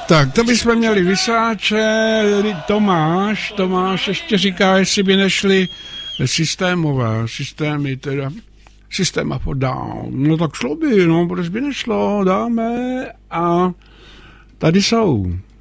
Tak, to bychom měli vysáče. Tomáš ještě říká, jestli by nešli systémy, teda systém up or down. No tak šlo by, no, proč by nešlo, dáme a tady jsou.